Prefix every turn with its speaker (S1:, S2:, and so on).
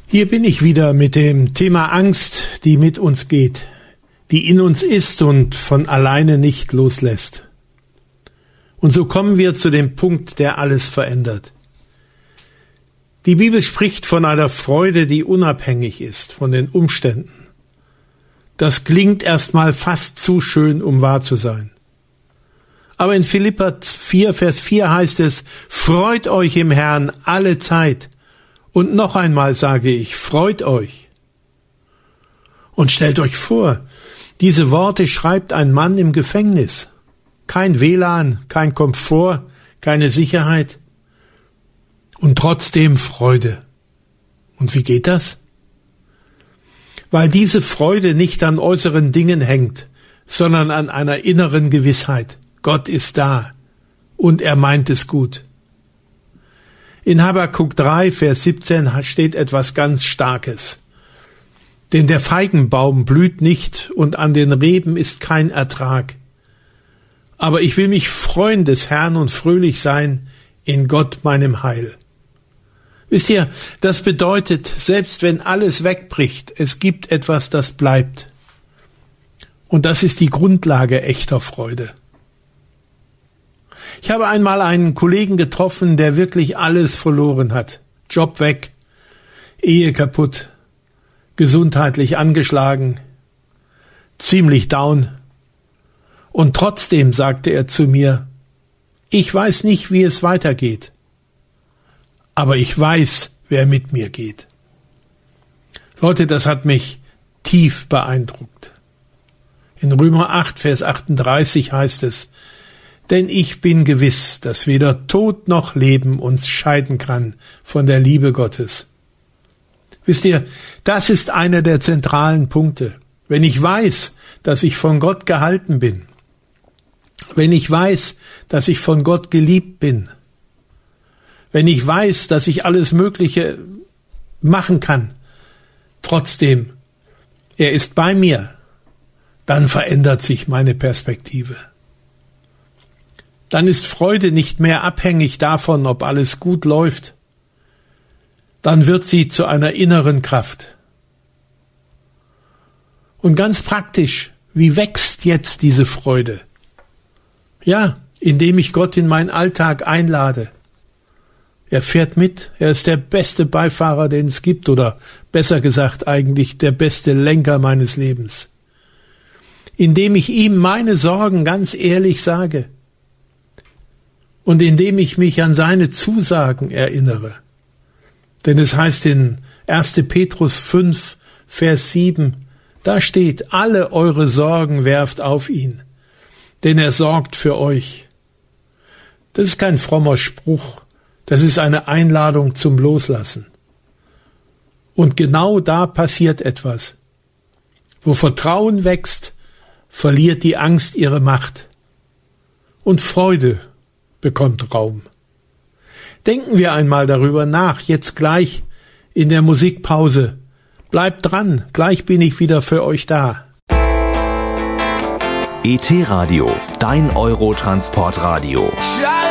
S1: Hier bin ich wieder mit dem Thema Angst, die mit uns geht, die in uns ist und von alleine nicht loslässt. Und so kommen wir zu dem Punkt, der alles verändert. Die Bibel spricht von einer Freude, die unabhängig ist von den Umständen. Das klingt erstmal fast zu schön, um wahr zu sein. Aber in Philipper 4, Vers 4 heißt es, freut euch im Herrn alle Zeit. Und noch einmal sage ich, freut euch. Und stellt euch vor, diese Worte schreibt ein Mann im Gefängnis. Kein WLAN, kein Komfort, keine Sicherheit. Und trotzdem Freude. Und wie geht das? Weil diese Freude nicht an äußeren Dingen hängt, sondern an einer inneren Gewissheit. Gott ist da und er meint es gut. In Habakuk 3, Vers 17 steht etwas ganz Starkes. Denn der Feigenbaum blüht nicht und an den Reben ist kein Ertrag. Aber ich will mich freuen des Herrn und fröhlich sein in Gott meinem Heil. Wisst ihr, das bedeutet, selbst wenn alles wegbricht, es gibt etwas, das bleibt. Und das ist die Grundlage echter Freude. Ich habe einmal einen Kollegen getroffen, der wirklich alles verloren hat. Job weg, Ehe kaputt, gesundheitlich angeschlagen, ziemlich down. Und trotzdem sagte er zu mir, ich weiß nicht, wie es weitergeht, aber ich weiß, wer mit mir geht. Leute, das hat mich tief beeindruckt. In Römer 8, Vers 38 heißt es, denn ich bin gewiss, dass weder Tod noch Leben uns scheiden kann von der Liebe Gottes. Wisst ihr, das ist einer der zentralen Punkte. Wenn ich weiß, dass ich von Gott gehalten bin, wenn ich weiß, dass ich von Gott geliebt bin, wenn ich weiß, dass ich alles Mögliche machen kann, trotzdem, er ist bei mir, dann verändert sich meine Perspektive. Dann ist Freude nicht mehr abhängig davon, ob alles gut läuft. Dann wird sie zu einer inneren Kraft. Und ganz praktisch, wie wächst jetzt diese Freude? Ja, indem ich Gott in meinen Alltag einlade. Er fährt mit, er ist der beste Beifahrer, den es gibt, oder besser gesagt eigentlich der beste Lenker meines Lebens. Indem ich ihm meine Sorgen ganz ehrlich sage. Und indem ich mich an seine Zusagen erinnere. Denn es heißt in 1. Petrus 5, Vers 7, da steht, alle eure Sorgen werft auf ihn, denn er sorgt für euch. Das ist kein frommer Spruch, das ist eine Einladung zum Loslassen. Und genau da passiert etwas. Wo Vertrauen wächst, verliert die Angst ihre Macht. Und Freude bekommt Raum. Denken wir einmal darüber nach, jetzt gleich in der Musikpause. Bleibt dran, gleich bin ich wieder für euch da.
S2: ET Radio, dein Eurotransportradio.